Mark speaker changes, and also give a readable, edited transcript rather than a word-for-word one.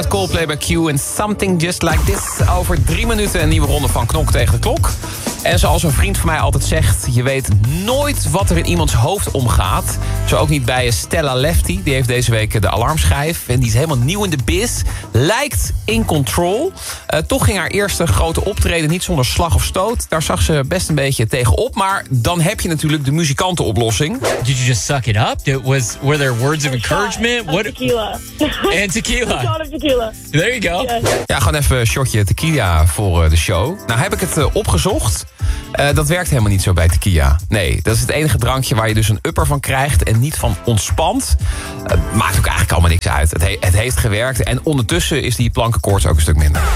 Speaker 1: Coldplay bij Q en Something Just Like This. Over 3 minuten een nieuwe ronde van Knok tegen de Klok. En zoals een vriend van mij altijd zegt, je weet nooit wat er in iemands hoofd omgaat. Zo ook niet bij Stella Lefty. Die heeft deze week de alarmschijf. En die is helemaal nieuw in de biz. Lijkt in control. Toch ging haar eerste grote optreden niet zonder slag of stoot. Daar zag ze best een beetje tegenop. Maar dan heb je natuurlijk de muzikantenoplossing.
Speaker 2: Did you just suck it up? Were there words of encouragement?
Speaker 3: What? Tequila.
Speaker 2: And tequila.
Speaker 3: A shot of tequila.
Speaker 2: There you go.
Speaker 3: Yeah.
Speaker 1: Ja, gewoon even een shotje tequila voor de show. Nou heb ik het opgezocht. Dat werkt helemaal niet zo bij tequila. Nee, dat is het enige drankje waar je dus een upper van krijgt en niet van ontspant. Maakt ook eigenlijk allemaal niks uit. Het heeft gewerkt en ondertussen is die plankenkoorts ook een stuk minder.